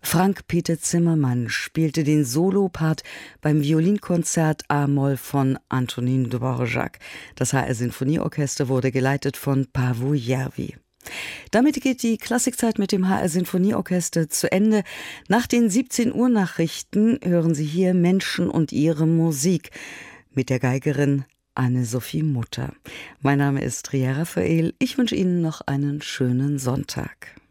Frank-Peter Zimmermann spielte den Solopart beim Violinkonzert A-Moll von Antonín Dvořák. Das HR-Sinfonieorchester wurde geleitet von Paavo Järvi. Damit geht die Klassikzeit mit dem HR-Sinfonieorchester zu Ende. Nach den 17 Uhr Nachrichten hören Sie hier Menschen und ihre Musik mit der Geigerin Anne-Sophie Mutter. Mein Name ist Ria Raphael. Ich wünsche Ihnen noch einen schönen Sonntag.